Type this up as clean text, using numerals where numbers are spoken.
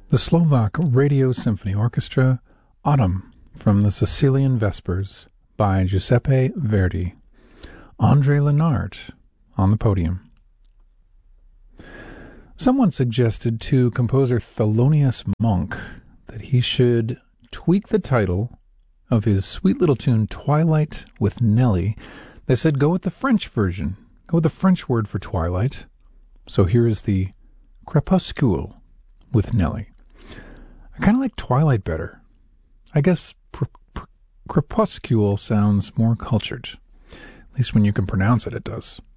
The Slovak Radio Symphony Orchestra, Autumn from the Sicilian Vespers by Giuseppe Verdi. André Lenart on the podium. Someone suggested to composer Thelonious Monk that he should tweak the title of his sweet little tune Twilight with Nelly. They said go with the French version, go with the French word for twilight. So here is the Crépuscule with Nelly. I kind of like Twilight better. I guess crepuscule sounds more cultured. At least when you can pronounce it, it does.